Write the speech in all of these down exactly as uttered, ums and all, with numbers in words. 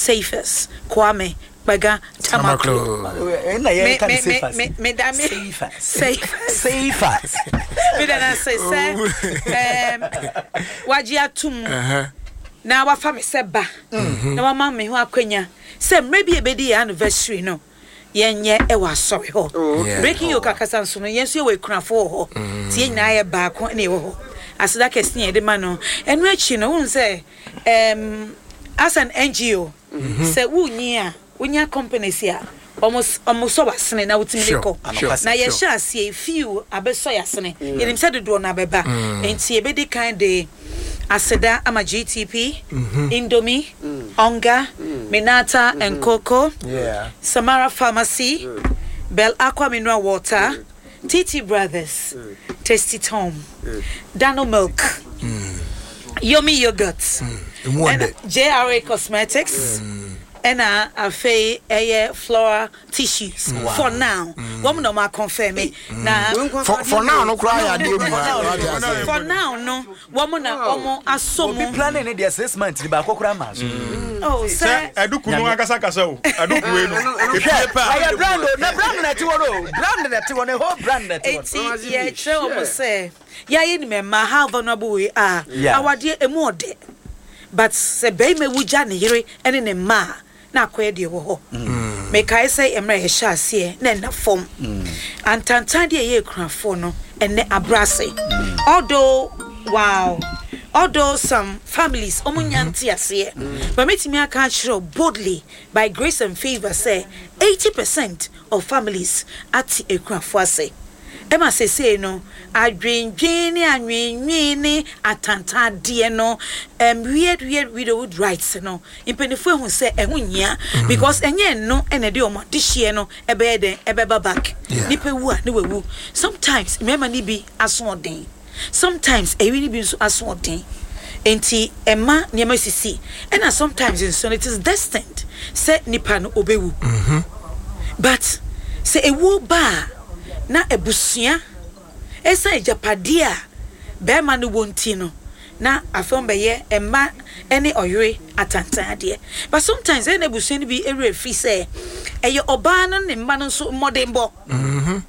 Safest Kwame Baga Tamaklo. Me me me me dame safe safe me dana say say um wajia tum na wa fa me seba na wa ma me ho akwanya say maybe ebedi anniversary no yenye e wa sorry ho breaking your kakasa nso no yenso we kunafo ho tie nyina ye ba ko na e ho asida kesi ye de ma no enu achi no won say um as an N G O say wunyi a wonya companies here almost almost so wasene na wutimiko na ye sha asie few abeso yasene yenim se dodo na beba enti ebedi kind de aseda ama G T P Indomie Onga Minata and Coco yeah Samara Pharmacy Bell Aqua Mineral Water T T Brothers Tasty Tom Dano Milk Yomi Yogurt and J R A Cosmetics and a afe a flora tissues wow. For now woman no ma confirm me na for, for now no cry for now no woman na omo asomo be planning the six months ba kokura ma oh sir eduku no akasa kasa o eduku we no e paper I brand na brand na ti wono brand na ti wono whole brand na ti wono yeah che omo say ya ye ni me ma how vulnerable we are awade emu ode but se be me wuja ne yire ene ne ma na kwede wo ho me kai say emra ye sha ase na na fom antantan de ye krafo no ene abrase although wow although some families omunyanti ase but metimi aka chiro boldly by grace and favor say eighty percent of families at ekrafo ase Emma say say no adwendwen ni anwenwen ni atanta de no um weird weird widowhood rights no impenifo hu say ehun nya because enye no ene de omo de hie no ebe den ebe back nipa wu a ne wewu sometimes remember ni bi aso den sometimes e really bi so aso den enti emma niema sisi and sometimes in so it is destined say nipa no obewu mhm but say ewu ba na ebusia esa ejapade a be ma no wonti no na afom be ye emma ene oyre atantan de but sometimes ene ebusia ni bi ere fi say eye oba no ne mma no so modern bo mhm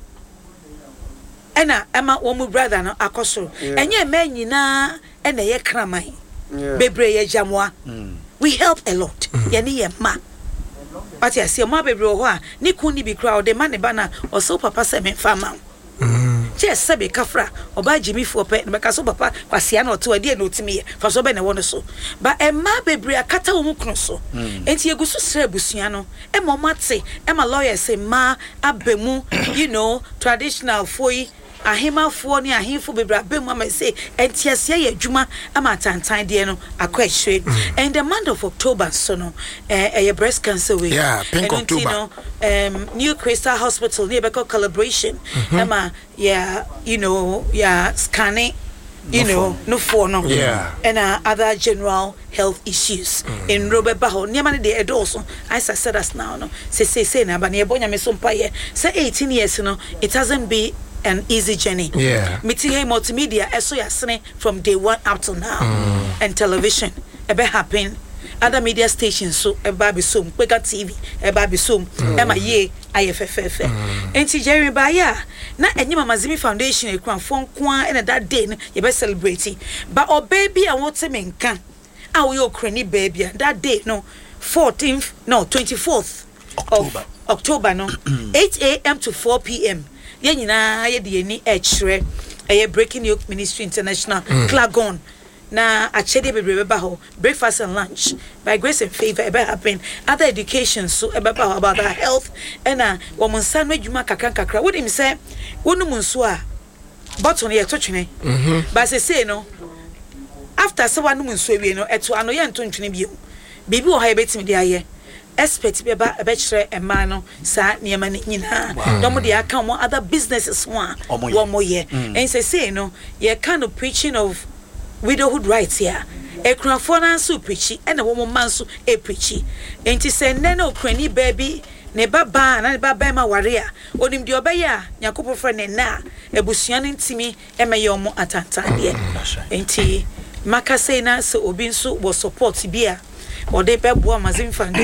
ena emma wo mu brother no akoso enye ma nyina ene ye kraman bebre ye jamwa we help a lot ye ni ye ma but I see my baby ho a ni kun ni bi crowd the man ba na o so papa se me fama mm je se be kafra oba jimi fo pe me ka so papa kwasia na o to ade na otimi ye fa so be na wo no so but e ma baby akata wo mu kunu so enti egusu sra busua no e mo mate e ma lawyer say ma abemu you know traditional foi ahemafo ni ahemfo bebra bemu am say entiasia ye adwuma ama tantan de no akwahwe and the month of October so no eh uh, breast cancer week yeah pink October you know, um New Crystal Hospital near Beko collaboration mm-hmm. ama yeah you know yeah scanning you no know phone. no for no yeah and uh, other general health issues mm. in Robert Baho niama ne de edoso I said us now no say say say na ba ne ebonya me so mpa ye say eighteen years no it hasn't been an easy journey. Yeah. Miti hey multimedia eso yasene from day one up to now. Mm. And television ebe happen. Other media stations so eba bi so Kwega T V eba bi so ema ye I F F F. Enti Jerry ba ya na enyi Mama Zimi Foundation e kwan fon kwa na that day no ye be celebrate. But o baby a wote me nka a we okrani baby that day no fourteenth no twenty-fourth October. of October no eight a m to four p m ye nyina ye de ni echre eye Breaking Yoke Ministry International mm. Klagon na achede bebrebe ba ho breakfast and lunch by grace and favor ebe happen other education so ebe ba about our health and na wo monsa no adwuma kakran kakra wo dim say wonu munso a bottle ye to twene mhm ba se say no after se wanu munso ewie no eto ano ye nto ntwene bio bibi wo ha ye betimi de aye expect be ba be kire e man no sa niema nyina dom de aka mo other businesses one wo mo ye and say say no ye kind of preaching of widowhood rights here e krafo na so preachi e na wo mo man so e preachi enti say ne na okrani baby ne baba na ne baba ma ware a onim de obeya a yakopo fre ne na ebusua ne ntimi e meye omo atantade enti maka say na so obi nso wo support bia o de bebo amazin fan